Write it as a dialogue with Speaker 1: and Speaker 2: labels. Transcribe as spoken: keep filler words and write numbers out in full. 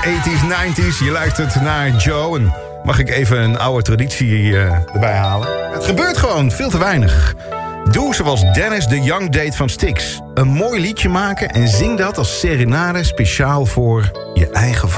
Speaker 1: tachtiger, negentiger. Je luistert naar Joe. En mag ik even een oude traditie uh, erbij halen? Het gebeurt gewoon veel te weinig. Doe zoals Dennis de Young deed van Styx. Een mooi liedje maken en zing dat als serenade speciaal voor je eigen vrouw.